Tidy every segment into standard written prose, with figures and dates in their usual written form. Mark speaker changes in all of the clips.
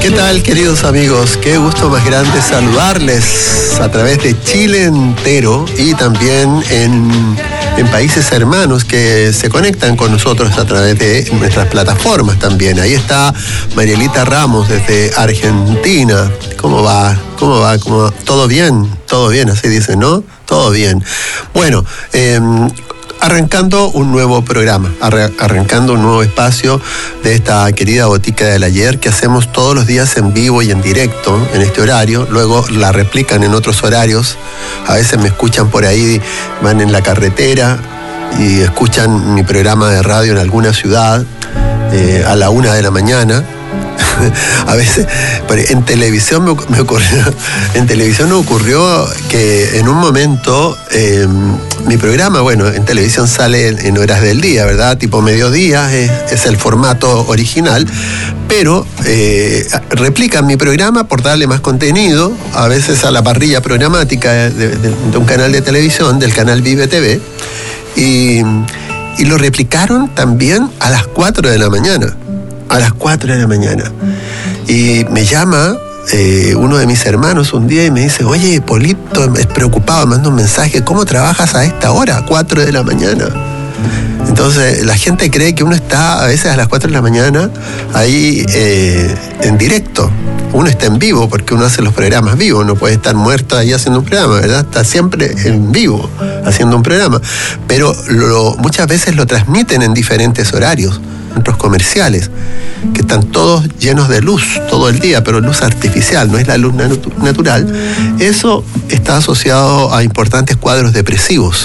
Speaker 1: ¿Qué tal, queridos amigos? Qué gusto más grande saludarles a través de Chile entero y también en países hermanos que se conectan con nosotros a través de nuestras plataformas también. Ahí está Marielita Ramos desde Argentina. ¿Cómo va? ¿Todo bien? Todo bien, así dice, ¿no? Todo bien. Bueno, arrancando un nuevo programa, arrancando un nuevo espacio de esta querida Botica del Ayer que hacemos todos los días en vivo y en directo en este horario, luego la replican en otros horarios. A veces me escuchan por ahí, van en la carretera y escuchan mi programa de radio en alguna ciudad a la 1 de la mañana. A veces en televisión me ocurrió que en un momento mi programa, bueno, en televisión sale en horas del día, ¿verdad? Tipo mediodía, es el formato original, pero replican mi programa por darle más contenido, a veces a la parrilla programática de un canal de televisión, del canal Vive TV, y lo replicaron también a las 4 de la mañana. A las 4 de la mañana. Y me llama uno de mis hermanos un día y me dice: oye, Polito, es preocupado, me manda un mensaje, ¿cómo trabajas a esta hora, a 4 de la mañana? Entonces la gente cree que uno está a veces a las 4 de la mañana ahí en directo. Uno está en vivo porque uno hace los programas vivos, no puede estar muerto ahí haciendo un programa, ¿verdad? Está siempre en vivo haciendo un programa. Pero muchas veces lo transmiten en diferentes horarios, centros comerciales, que están todos llenos de luz todo el día, pero luz artificial, no es la luz natural. Eso está asociado a importantes cuadros depresivos.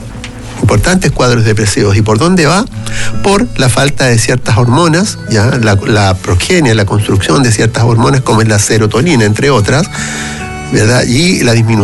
Speaker 1: ¿Y por dónde va? Por la falta de ciertas hormonas, ¿ya? La progenie, la construcción de ciertas hormonas como es la serotonina, entre otras, ¿verdad? Y la disminución